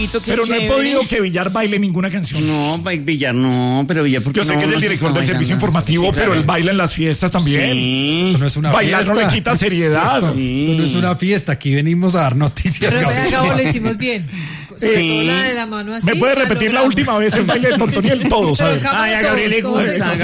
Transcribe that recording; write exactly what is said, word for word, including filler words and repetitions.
Pero no he podido que Villar baile ninguna canción. No, Villar no, pero Villar porque Yo sé no, que es el no director del servicio informativo, sí, claro. Pero él baila en las fiestas también. Sí. Esto no es una Bailar fiesta. no le quita seriedad. Esto, Sí. esto no es una fiesta, aquí venimos a dar noticias. Pero Gabriel. Gabo, lo hicimos bien. Sobre Sí. todo la de la mano así. ¿Me puede la repetir la logramos. última vez el baile de Tontoniel todo, Pero ¿sabes? Gabo, Ay, a Gabriel le todos, todos gusta. hicimos